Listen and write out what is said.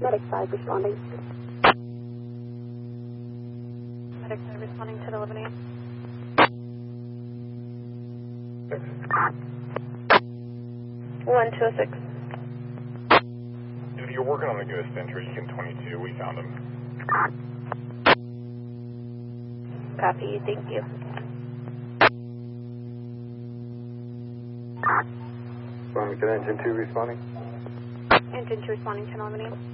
Medic 5 responding. Medic 5 responding to the 11 a.m. 1206. If you're working on the Ghost entry, you can 22. We found him. Copy, thank you. Engine 2 responding. Engine 2 responding to 11 a.m.